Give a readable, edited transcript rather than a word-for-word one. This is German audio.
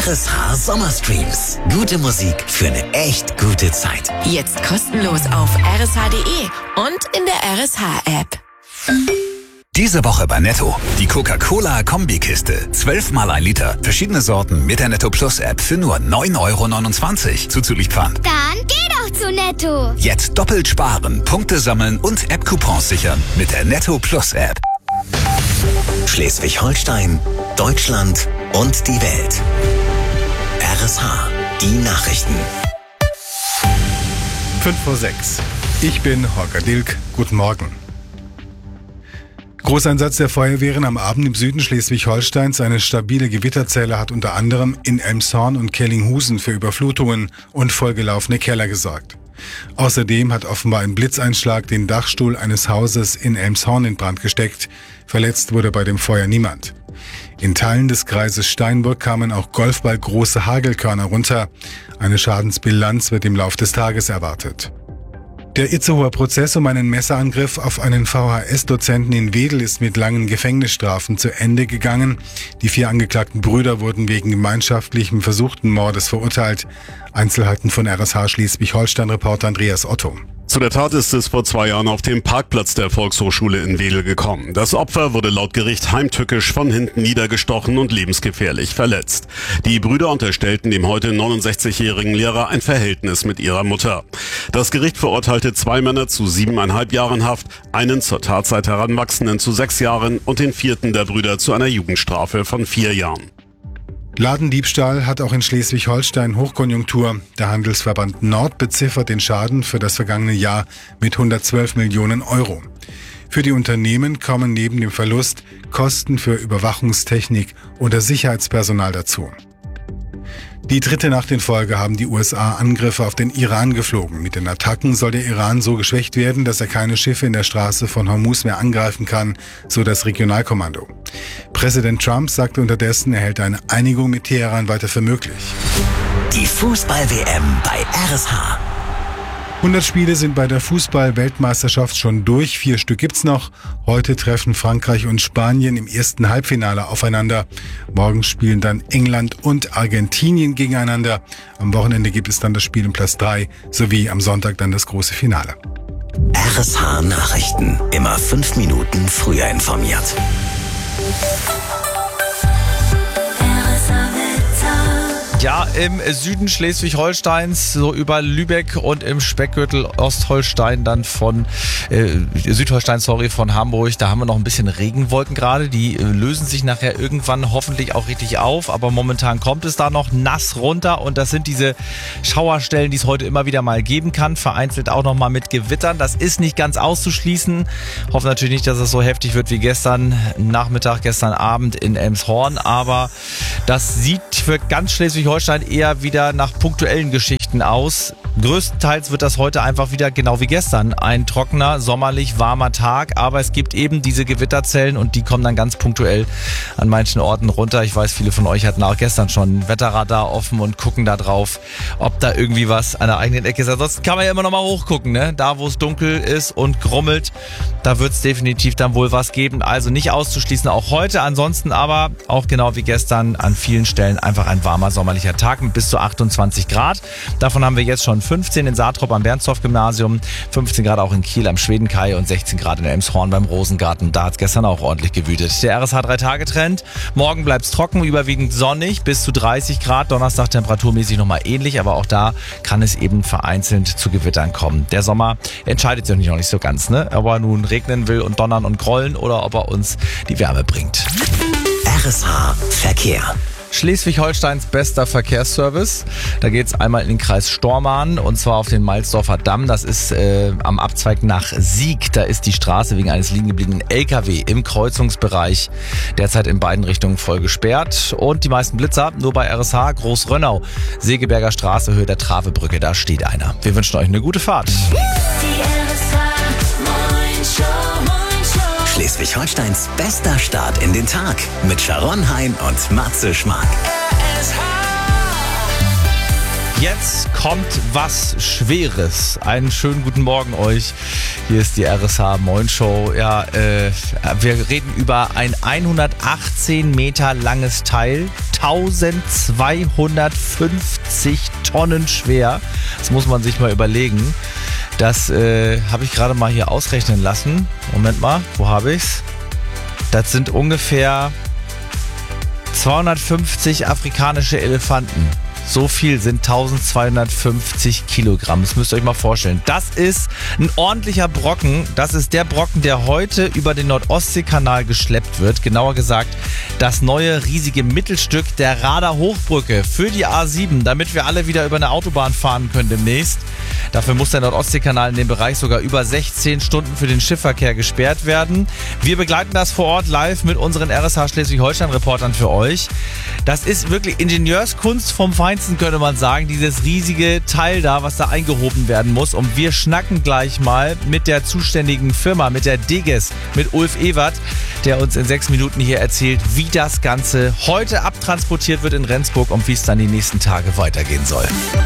RSH Sommerstreams. Gute Musik für eine echt gute Zeit. Jetzt kostenlos auf rsh.de und in der RSH-App. Diese Woche bei Netto. Die Coca-Cola-Kombikiste. 12 mal 1 Liter. Verschiedene Sorten mit der Netto Plus App für nur 9,29 € zuzüglich Pfand. Dann geh doch zu Netto. Jetzt doppelt sparen, Punkte sammeln und App-Coupons sichern mit der Netto Plus App. Schleswig-Holstein, Deutschland und die Welt. RSH, die Nachrichten. 5:06 Uhr. Ich bin Holger Dilk. Guten Morgen. Großeinsatz der Feuerwehren am Abend im Süden Schleswig-Holsteins. Eine stabile Gewitterzelle hat unter anderem in Elmshorn und Kellinghusen für Überflutungen und vollgelaufene Keller gesorgt. Außerdem hat offenbar ein Blitzeinschlag den Dachstuhl eines Hauses in Elmshorn in Brand gesteckt. Verletzt wurde bei dem Feuer niemand. In Teilen des Kreises Steinburg kamen auch golfballgroße Hagelkörner runter. Eine Schadensbilanz wird im Lauf des Tages erwartet. Der Itzehoer Prozess um einen Messerangriff auf einen VHS-Dozenten in Wedel ist mit langen Gefängnisstrafen zu Ende gegangen. Die 4 angeklagten Brüder wurden wegen gemeinschaftlichen versuchten Mordes verurteilt. Einzelheiten von RSH Schleswig-Holstein-Reporter Andreas Otto. Zu der Tat ist es vor 2 Jahren auf dem Parkplatz der Volkshochschule in Wedel gekommen. Das Opfer wurde laut Gericht heimtückisch von hinten niedergestochen und lebensgefährlich verletzt. Die Brüder unterstellten dem heute 69-jährigen Lehrer ein Verhältnis mit ihrer Mutter. Das Gericht verurteilte 2 Männer zu 7,5 Jahren Haft, einen zur Tatzeit Heranwachsenden zu 6 Jahren und den 4. der Brüder zu einer Jugendstrafe von 4 Jahren. Ladendiebstahl hat auch in Schleswig-Holstein Hochkonjunktur. Der Handelsverband Nord beziffert den Schaden für das vergangene Jahr mit 112 Millionen €. Für die Unternehmen kommen neben dem Verlust Kosten für Überwachungstechnik oder Sicherheitspersonal dazu. Die 3. Nacht in Folge haben die USA Angriffe auf den Iran geflogen. Mit den Attacken soll der Iran so geschwächt werden, dass er keine Schiffe in der Straße von Hormuz mehr angreifen kann, so das Regionalkommando. Präsident Trump sagte unterdessen, er hält eine Einigung mit Teheran weiter für möglich. Die Fußball-WM bei RSH. 100 Spiele sind bei der Fußball-Weltmeisterschaft schon durch. 4 Stück gibt's noch. Heute treffen Frankreich und Spanien im ersten Halbfinale aufeinander. Morgen spielen dann England und Argentinien gegeneinander. Am Wochenende gibt es dann das Spiel um Platz 3 sowie am Sonntag dann das große Finale. RSH Nachrichten. Immer 5 Minuten früher informiert. Ja, im Süden Schleswig-Holsteins, so über Lübeck und im Speckgürtel Ostholstein dann von Südholstein, von Hamburg. Da haben wir noch ein bisschen Regenwolken gerade. Die lösen sich nachher irgendwann hoffentlich auch richtig auf. Aber momentan kommt es da noch nass runter. Und das sind diese Schauerstellen, die es heute immer wieder mal geben kann. Vereinzelt auch noch mal mit Gewittern. Das ist nicht ganz auszuschließen. Hoffe natürlich nicht, dass es so heftig wird wie gestern Nachmittag, gestern Abend in Elmshorn. Aber das sieht für ganz Schleswig-Holstein eher wieder nach punktuellen Geschichten aus. Größtenteils wird das heute einfach wieder genau wie gestern ein trockener, sommerlich warmer Tag, aber es gibt eben diese Gewitterzellen und die kommen dann ganz punktuell an manchen Orten runter. Ich weiß, viele von euch hatten auch gestern schon Wetterradar offen und gucken da drauf, ob da irgendwie was an der eigenen Ecke ist. Ansonsten kann man ja immer noch mal hochgucken, ne? Da, wo es dunkel ist und grummelt, da wird es definitiv dann wohl was geben. Also nicht auszuschließen, auch heute. Ansonsten aber auch genau wie gestern an vielen Stellen einfach ein warmer sommerlicher Tag mit bis zu 28 Grad. Davon haben wir jetzt schon 15 in Saathrop am Bernsdorf-Gymnasium, 15 Grad auch in Kiel am Schwedenkai und 16 Grad in Elmshorn beim Rosengarten. Da hat es gestern auch ordentlich gewütet. Der RSH 3-Tage-Trend. Morgen bleibt es trocken, überwiegend sonnig, bis zu 30 Grad. Donnerstag temperaturmäßig nochmal ähnlich, aber auch da kann es eben vereinzelt zu Gewittern kommen. Der Sommer entscheidet sich noch nicht so ganz, ne? Ob er nun regnen will und donnern und grollen oder ob er uns die Wärme bringt. RSH Verkehr. Schleswig-Holsteins bester Verkehrsservice. Da geht es einmal in den Kreis Stormarn und zwar auf den Malzdorfer Damm. Das ist am Abzweig nach Sieg. Da ist die Straße wegen eines liegen gebliebenen LKW im Kreuzungsbereich derzeit in beiden Richtungen voll gesperrt. Und die meisten Blitzer nur bei RSH Großrönnau. Segeberger Straße, Höhe der Travebrücke, da steht einer. Wir wünschen euch eine gute Fahrt. Schleswig-Holsteins bester Start in den Tag mit Sharon Hein und Matze Schmark. Jetzt kommt kommt was Schweres. Einen schönen guten Morgen euch. Hier ist die RSH Moin Show. Ja, wir reden über ein 118 Meter langes Teil, 1250 Tonnen schwer. Das muss man sich mal überlegen. Das habe ich gerade mal hier ausrechnen lassen. Moment mal, wo habe ich's? Das sind ungefähr 250 afrikanische Elefanten. So viel sind 1250 Kilogramm. Das müsst ihr euch mal vorstellen. Das ist ein ordentlicher Brocken. Das ist der Brocken, der heute über den Nord-Ostsee-Kanal geschleppt wird. Genauer gesagt, das neue riesige Mittelstück der Rader Hochbrücke für die A7, damit wir alle wieder über eine Autobahn fahren können demnächst. Dafür muss der Nord-Ostsee-Kanal in dem Bereich sogar über 16 Stunden für den Schiffverkehr gesperrt werden. Wir begleiten das vor Ort live mit unseren RSH Schleswig-Holstein-Reportern für euch. Das ist wirklich Ingenieurskunst vom Feinsten, könnte man sagen. Dieses riesige Teil da, was da eingehoben werden muss. Und wir schnacken gleich mal mit der zuständigen Firma, mit der Deges, mit Ulf Ewert, der uns in 6 Minuten hier erzählt, wie das Ganze heute abtransportiert wird in Rendsburg und wie es dann die nächsten Tage weitergehen soll.